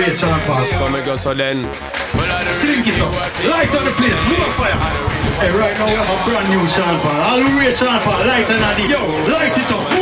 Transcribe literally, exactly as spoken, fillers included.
rate Sean Paul. So me go so then. Drink it up. Light on the place. More fire. Hey, right now we have a brand new Sean Paul. I'll rate Sean Paul. Light on the. Yo, light it up.